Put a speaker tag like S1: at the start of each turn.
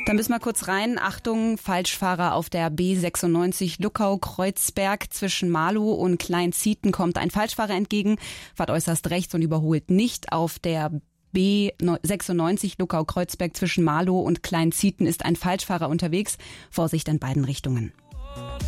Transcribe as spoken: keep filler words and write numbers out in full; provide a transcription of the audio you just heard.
S1: Da müssen wir kurz rein. Achtung, Falschfahrer auf der B sechsundneunzig Luckau-Kreuzberg. Zwischen Marlow und Kleinzieten kommt ein Falschfahrer entgegen, fährt äußerst rechts und überholt nicht. Auf der B sechsundneunzig Luckau-Kreuzberg zwischen Marlow und Kleinzieten ist ein Falschfahrer unterwegs. Vorsicht in beiden Richtungen.